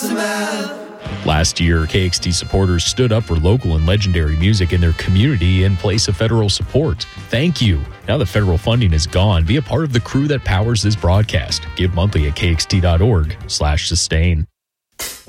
Last year, KXT supporters stood up for local and legendary music in their community in place of federal support. Thank you. Now that federal funding is gone, be a part of the crew that powers this broadcast. Give monthly at kxt.org/sustain.